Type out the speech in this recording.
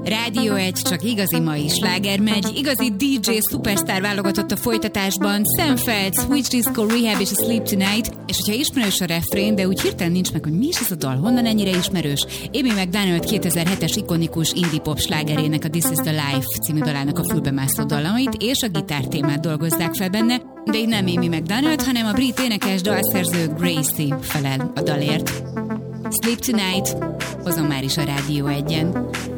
Rádió 1, csak igazi mai sláger megy, igazi DJ szupersztár válogatott a folytatásban, Sam Feldt, Switch Disco, Rehab és a Sleep Tonight, és hogyha ismerős a refrén, de úgy hirtelen nincs meg, hogy mi is ez a dal, honnan ennyire ismerős, Amy McDonald 2007-es ikonikus indie pop slágerének, a This Is The Life című dalának a fülbemászó dalait és a gitártémát dolgozzák fel benne, de így nem Amy McDonald, hanem a brit énekes dalszerző Gracie felel a dalért. Sleep Tonight, hozom már is a Rádió 1-en.